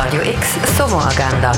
Radio X Sommeragenda.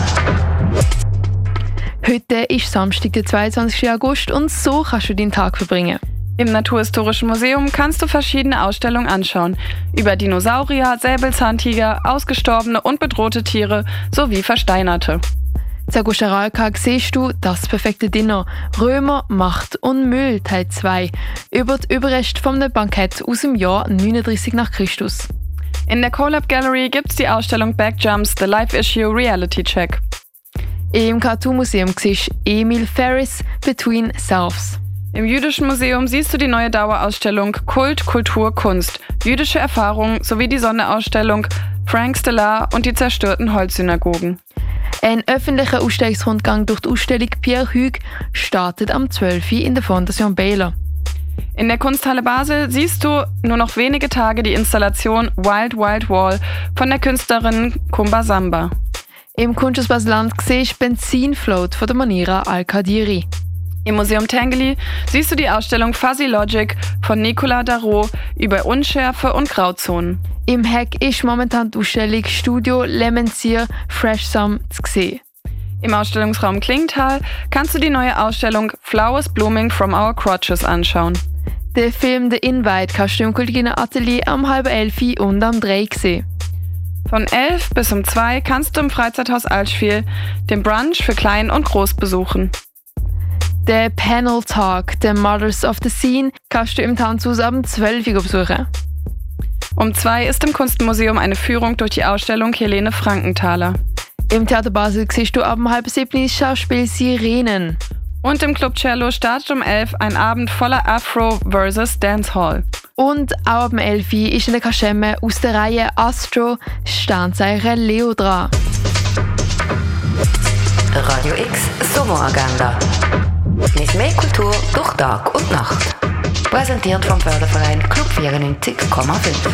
Heute ist Samstag, der 22. August und so kannst du deinen Tag verbringen. Im Naturhistorischen Museum kannst du verschiedene Ausstellungen anschauen. Über Dinosaurier, Säbelzahntiger, ausgestorbene und bedrohte Tiere sowie versteinerte. Zur Guscheralka siehst du «Das perfekte Dinner», Römer, Macht und Müll, Teil 2, über die Überreste von einem Bankett aus dem Jahr 39 nach Christus. In der Colab Gallery gibt's die Ausstellung Backjumps, The Life Issue Reality Check. Im Cartoon Museum siehst du Emil Ferris «Between Selves». Im Jüdischen Museum siehst du die neue Dauerausstellung Kult, Kultur, Kunst, jüdische Erfahrungen sowie die Sonderausstellung Frank Stellar und die zerstörten Holzsynagogen. Ein öffentlicher Ausstellungsrundgang durch die Ausstellung Pierre Hugues startet am 12. in der Fondation Baylor. In der Kunsthalle Basel siehst du nur noch wenige Tage die Installation Wild Wild Wall von der Künstlerin Kumba Samba. Im Kunsthaus Basel-Land siehst du Benzinfloat von der Manira Al-Qadiri. Im Museum Tinguely siehst du die Ausstellung Fuzzy Logic von Nicolas Darot über Unschärfe und Grauzonen. Im Heck ist momentan die Ausstellung Studio Lemensier Fresh Some zu sehen. Im Ausstellungsraum Klingenthal kannst du die neue Ausstellung Flowers Blooming from Our Crotches anschauen. Den Film «The Invite» kannst du im Kultiginer Atelier am 11:30 und am 3 sehen. Von 11 bis um 2 kannst du im Freizeithaus Allschwil den Brunch für Klein und Groß besuchen. Der Panel Talk, der Mothers of the Scene, kannst du im Tanzhaus ab 12 Uhr besuchen. Um 2 ist im Kunstmuseum eine Führung durch die Ausstellung Helene Frankenthaler. Im Theater Basel siehst du ab 6:30 das Schauspiel Sirenen. Und im Club Cello startet um 11 ein Abend voller Afro vs. Dancehall. Und auch ab 11 ist in der Kaschemme aus der Reihe Astro Sternzeichen Leo dran. Radio X Sommeragenda. Nicht mehr Kultur durch Tag und Nacht. Präsentiert vom Förderverein Club 94,5.